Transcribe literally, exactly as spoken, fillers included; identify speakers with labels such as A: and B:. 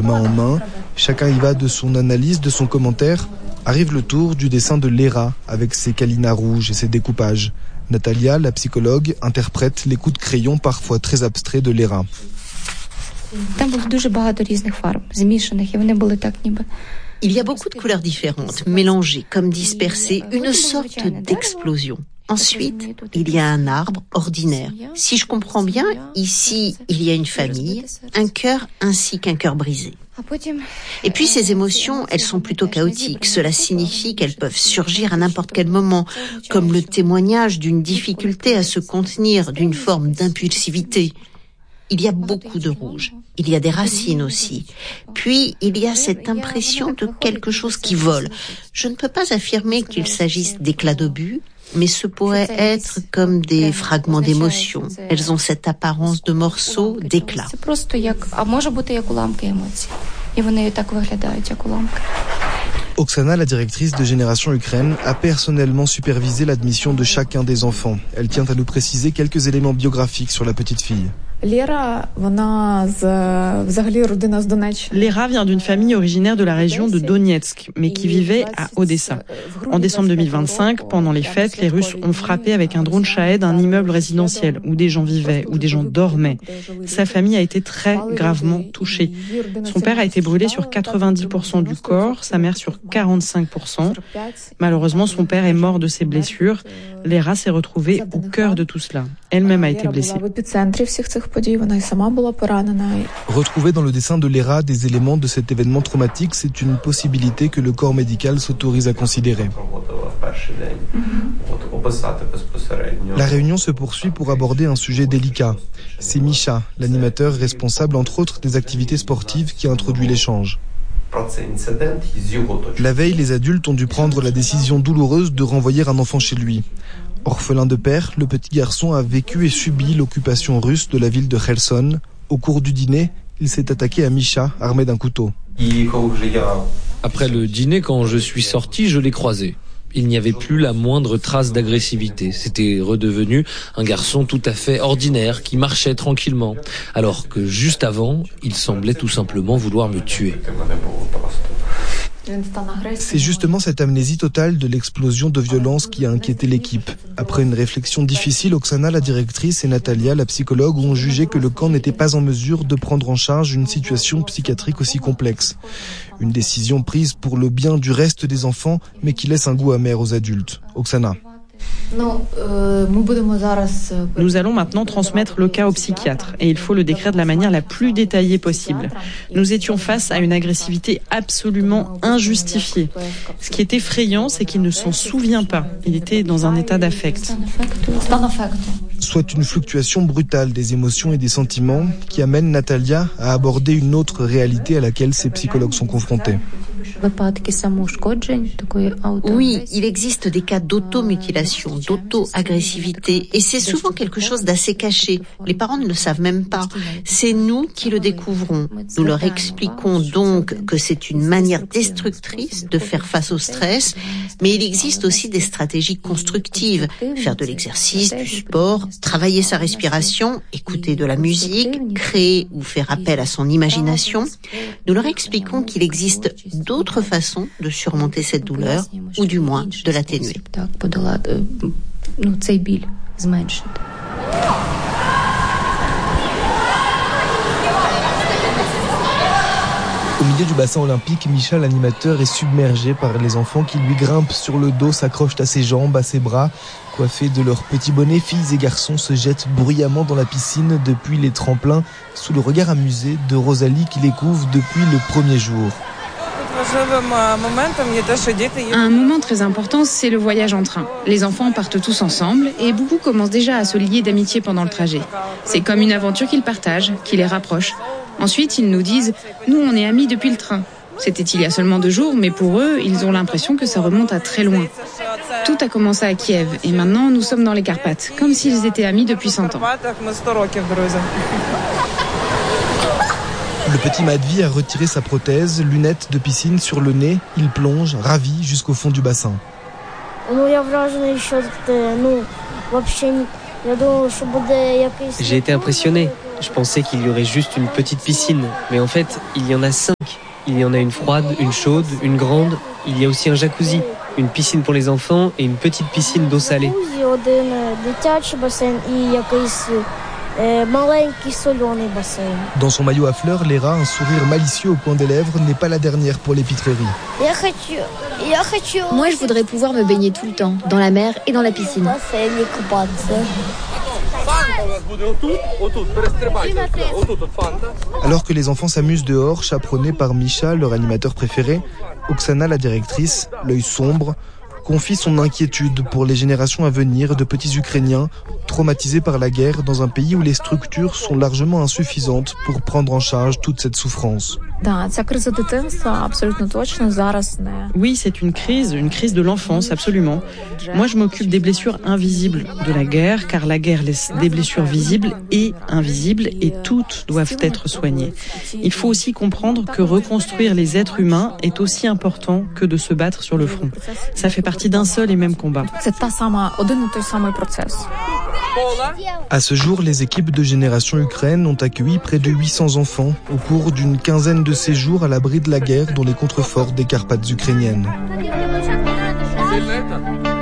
A: main en main. Chacun y va de son analyse, de son commentaire. Arrive le tour du dessin de Léra, avec ses câlinas rouges et ses découpages. Natalia, la psychologue, interprète les coups de crayon parfois très abstraits de Léra.
B: Il y a beaucoup de couleurs différentes, mélangées, comme dispersées, une sorte d'explosion. Ensuite, il y a un arbre ordinaire. Si je comprends bien, ici, il y a une famille, un cœur ainsi qu'un cœur brisé. Et puis ces émotions, elles sont plutôt chaotiques. Cela signifie qu'elles peuvent surgir à n'importe quel moment, comme le témoignage d'une difficulté à se contenir, d'une forme d'impulsivité. Il y a beaucoup de rouge. Il y a des racines aussi. Puis, il y a cette impression de quelque chose qui vole. Je ne peux pas affirmer qu'il s'agisse d'éclats d'obus, mais ce pourrait être comme des fragments d'émotions. Elles ont cette apparence de morceaux, d'éclats.
A: Oksana, la directrice de Génération Ukraine, a personnellement supervisé l'admission de chacun des enfants. Elle tient à nous préciser quelques éléments biographiques sur la petite fille.
C: Léra vient d'une famille originaire de la région de Donetsk, mais qui vivait à Odessa. En décembre deux mille vingt-cinq, pendant les fêtes, les Russes ont frappé avec un drone Shahed un immeuble résidentiel où des gens vivaient, où des gens dormaient. Sa famille a été très gravement touchée. Son père a été brûlé sur quatre-vingt-dix pour cent du corps, sa mère sur quarante-cinq pour cent. Malheureusement, son père est mort de ses blessures. Léra s'est retrouvée au cœur de tout cela. Elle-même a été blessée.
A: Retrouver dans le dessin de Léra des éléments de cet événement traumatique, c'est une possibilité que le corps médical s'autorise à considérer. La réunion se poursuit pour aborder un sujet délicat. C'est Misha, l'animateur responsable entre autres des activités sportives, qui a introduit l'échange. La veille, les adultes ont dû prendre la décision douloureuse de renvoyer un enfant chez lui. Orphelin de père, le petit garçon a vécu et subi l'occupation russe de la ville de Kherson. Au cours du dîner, il s'est attaqué à Misha, armé d'un couteau.
D: Après le dîner, quand je suis sorti, je l'ai croisé. Il n'y avait plus la moindre trace d'agressivité. C'était redevenu un garçon tout à fait ordinaire qui marchait tranquillement. Alors que juste avant, il semblait tout simplement vouloir me tuer.
A: C'est justement cette amnésie totale de l'explosion de violence qui a inquiété l'équipe. Après une réflexion difficile, Oksana, la directrice, et Natalia, la psychologue, ont jugé que le camp n'était pas en mesure de prendre en charge une situation psychiatrique aussi complexe. Une décision prise pour le bien du reste des enfants, mais qui laisse un goût amer aux adultes. Oksana.
C: Nous allons maintenant transmettre le cas au psychiatre et il faut le décrire de la manière la plus détaillée possible. Nous étions face à une agressivité absolument injustifiée. Ce qui est effrayant, c'est qu'il ne s'en souvient pas. Il était dans un état d'affect.
A: Soit une fluctuation brutale des émotions et des sentiments qui amène Natalia à aborder une autre réalité à laquelle ses psychologues sont confrontés.
B: Oui, il existe des cas d'automutilation, d'auto-agressivité, et c'est souvent quelque chose d'assez caché. Les parents ne le savent même pas. C'est nous qui le découvrons. Nous leur expliquons donc que c'est une manière destructrice de faire face au stress, mais il existe aussi des stratégies constructives. Faire de l'exercice, du sport, travailler sa respiration, écouter de la musique, créer ou faire appel à son imagination. Nous leur expliquons qu'il existe d'autres façons de surmonter cette douleur, ou du moins de l'atténuer.
A: Au milieu du bassin olympique, Misha, l'animateur, est submergé par les enfants qui lui grimpent sur le dos, s'accrochent à ses jambes, à ses bras. Coiffés de leurs petits bonnets, filles et garçons se jettent bruyamment dans la piscine depuis les tremplins, sous le regard amusé de Rosalie qui les couvre depuis le premier jour.
E: Un moment très important, c'est le voyage en train. Les enfants partent tous ensemble et beaucoup commencent déjà à se lier d'amitié pendant le trajet. C'est comme une aventure qu'ils partagent, qui les rapproche. Ensuite, ils nous disent « Nous, on est amis depuis le train ». C'était il y a seulement deux jours, mais pour eux, ils ont l'impression que ça remonte à très loin. Tout a commencé à Kiev et maintenant, nous sommes dans les Carpates, comme s'ils étaient amis depuis cent ans.
A: Le petit Matvey a retiré sa prothèse, lunettes de piscine sur le nez. Il plonge, ravi, jusqu'au fond du bassin.
F: J'ai été impressionné. Je pensais qu'il y aurait juste une petite piscine, mais en fait, il y en a cinq. Il y en a une froide, une chaude, une grande. Il y a aussi un jacuzzi, une piscine pour les enfants et une petite piscine d'eau salée.
A: Dans son maillot à fleurs, Léra, un sourire malicieux au coin des lèvres, n'est pas la dernière pour l'épitrerie.
G: Moi, je voudrais pouvoir me baigner tout le temps, dans la mer et dans la piscine.
A: Alors que les enfants s'amusent dehors, chaperonnés par Misha, leur animateur préféré, Oksana, la directrice, l'œil sombre, confie son inquiétude pour les générations à venir de petits Ukrainiens traumatisés par la guerre dans un pays où les structures sont largement insuffisantes pour prendre en charge toute cette souffrance.
C: Oui, c'est une crise, une crise de l'enfance, absolument. Moi, je m'occupe des blessures invisibles de la guerre, car la guerre laisse des blessures visibles et invisibles, et toutes doivent être soignées. Il faut aussi comprendre que reconstruire les êtres humains est aussi important que de se battre sur le front. Ça fait partie d'un seul et même combat.
A: À ce jour, les équipes de Génération Ukraine ont accueilli près de huit cents enfants au cours d'une quinzaine de séjours à l'abri de la guerre dans les contreforts des Carpates ukrainiennes.